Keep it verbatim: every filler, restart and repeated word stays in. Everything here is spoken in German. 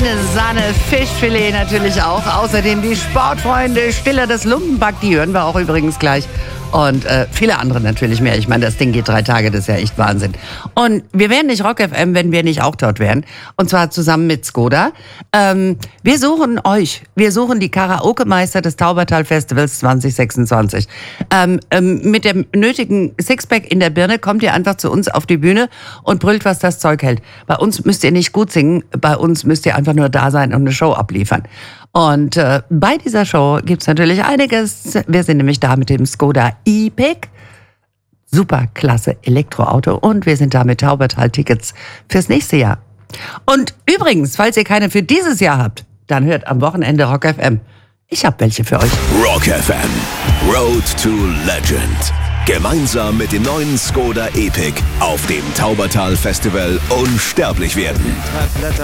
Feine Sahne, Fischfilet natürlich auch. Außerdem die Sportfreunde, Stiller das Lumpenpack, die hören wir auch übrigens gleich. Und äh, viele andere natürlich mehr. Ich meine, das Ding geht drei Tage, das ist ja echt Wahnsinn. Und wir wären nicht Rock F M, wenn wir nicht auch dort wären. Und zwar zusammen mit Skoda. Ähm, wir suchen euch. Wir suchen die Karaoke-Meister des Taubertal-Festivals zwanzig sechsundzwanzig. Ähm, ähm, mit dem nötigen Sixpack in der Birne kommt ihr einfach zu uns auf die Bühne und brüllt, was das Zeug hält. Bei uns müsst ihr nicht gut singen, bei uns müsst ihr einfach nur da sein und eine Show abliefern. Und äh, bei dieser Show gibt's natürlich einiges. Wir sind nämlich da mit dem Skoda E-Pick. Super klasse Elektroauto. Und wir sind da mit Taubertal-Tickets fürs nächste Jahr. Und übrigens, falls ihr keine für dieses Jahr habt, dann hört am Wochenende Rock F M. Ich hab welche für euch. Rock F M. Road to Legend. Gemeinsam mit dem neuen Skoda E-Pick auf dem Taubertal Festival unsterblich werden.